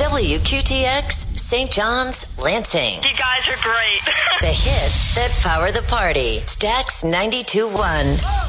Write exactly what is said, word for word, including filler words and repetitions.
W Q T X, Saint John's, Lansing. You guys are great. The hits that power the party. Stax ninety-two point one.